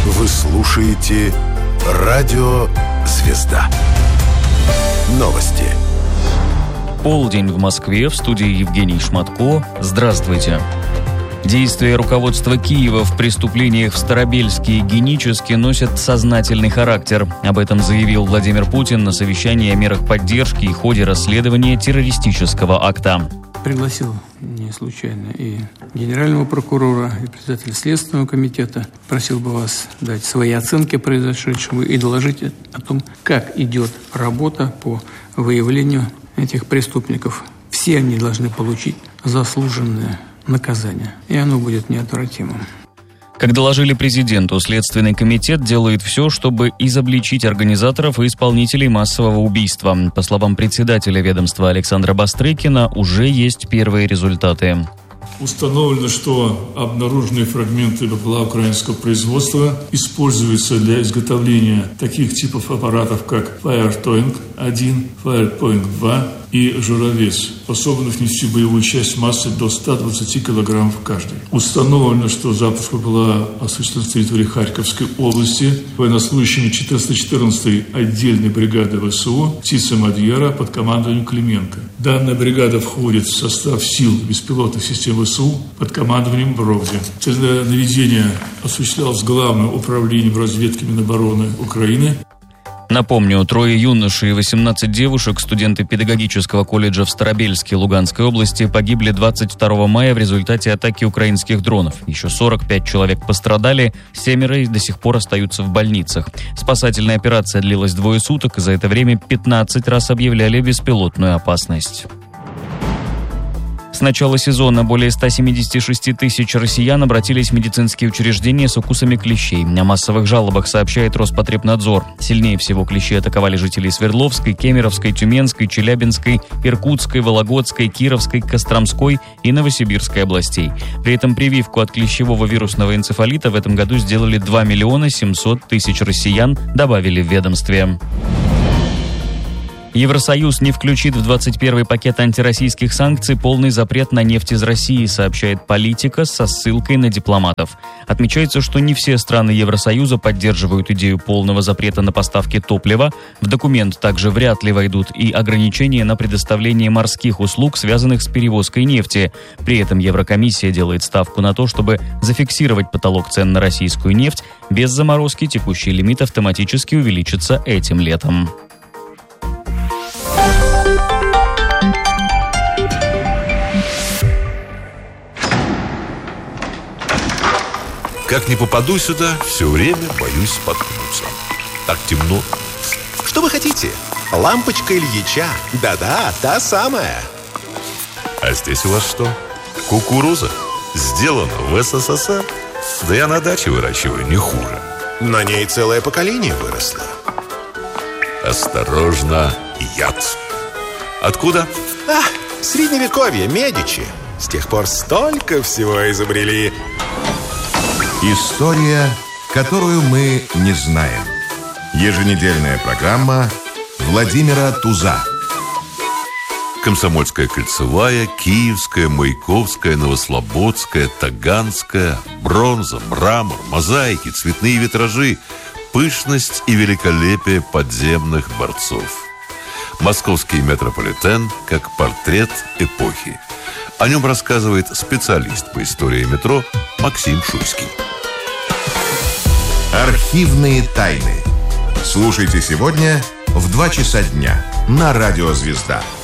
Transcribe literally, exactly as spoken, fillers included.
Вы слушаете Радио «Звезда». Новости. Полдень в Москве, в студии Евгений Шматко. Здравствуйте. Действия руководства Киева в преступлениях в Старобельске и Геническе носят сознательный характер. Об этом заявил Владимир Путин на совещании о мерах поддержки и ходе расследования террористического акта. Пригласил не случайно и генерального прокурора, и председателя Следственного комитета. Просил бы вас дать свои оценки произошедшему и доложить о том, как идет работа по выявлению этих преступников. Все они должны получить заслуженное наказание, и оно будет неотвратимым. Как доложили президенту, Следственный комитет делает все, чтобы изобличить организаторов и исполнителей массового убийства. По словам председателя ведомства Александра Бастрыкина, уже есть первые результаты. Установлено, что обнаруженные фрагменты БПЛА украинского производства используются для изготовления таких типов аппаратов, как Firepoint один, Firepoint два и Журавец, способных нести боевую часть массой до ста двадцати килограммов каждый. Установлено, что запуск БПЛА осуществлен с территории Харьковской области военнослужащими четыреста четырнадцатой отдельной бригады ВСУ «Птица Мадьяра» под командованием Клименко. Данная бригада входит в состав сил беспилотных систем ВСУ под командованием Бровди. Цель наведения осуществлялось Главным управлением разведки Минобороны Украины. Напомню, трое юношей и восемнадцать девушек, студенты педагогического колледжа в Старобельске Луганской области, погибли двадцать второго мая в результате атаки украинских дронов. Еще сорок пять человек пострадали, семеро до сих пор остаются в больницах. Спасательная операция длилась двое суток, и за это время пятнадцать раз объявляли беспилотную опасность. С начала сезона более ста семидесяти шести тысяч россиян обратились в медицинские учреждения с укусами клещей. О массовых жалобах сообщает Роспотребнадзор. Сильнее всего клещи атаковали жителей Свердловской, Кемеровской, Тюменской, Челябинской, Иркутской, Вологодской, Кировской, Костромской и Новосибирской областей. При этом прививку от клещевого вирусного энцефалита в этом году сделали два миллиона семьсот тысяч россиян, добавили в ведомстве. Евросоюз не включит в двадцать первый пакет антироссийских санкций полный запрет на нефть из России, сообщает Политика со ссылкой на дипломатов. Отмечается, что не все страны Евросоюза поддерживают идею полного запрета на поставки топлива. В документ также вряд ли войдут и ограничения на предоставление морских услуг, связанных с перевозкой нефти. При этом Еврокомиссия делает ставку на то, чтобы зафиксировать потолок цен на российскую нефть. Без заморозки текущий лимит автоматически увеличится этим летом. Как не попаду сюда, все время боюсь споткнуться. Так темно. Что вы хотите? Лампочка Ильича. Да-да, та самая. А здесь у вас что? Кукуруза? Сделана в СССР? Да я на даче выращиваю не хуже. На ней целое поколение выросло. Осторожно, яд. Откуда? А, средневековье, Медичи. С тех пор столько всего изобрели. История, которую мы не знаем. Еженедельная программа Владимира Туза. Комсомольская кольцевая, Киевская, Маяковская, Новослободская, Таганская, бронза, мрамор, мозаики, цветные витражи, пышность и великолепие подземных дворцов. Московский метрополитен как портрет эпохи. О нем рассказывает специалист по истории метро Максим Шуйский. Архивные тайны. Слушайте сегодня в два часа дня на Радио «Звезда».